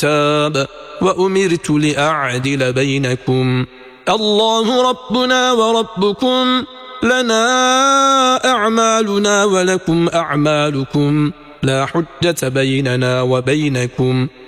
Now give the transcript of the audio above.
الكتاب وأمرت لأعدل بينكم الله ربنا وربكم لنا أعمالنا ولكم أعمالكم لا حجة بيننا وبينكم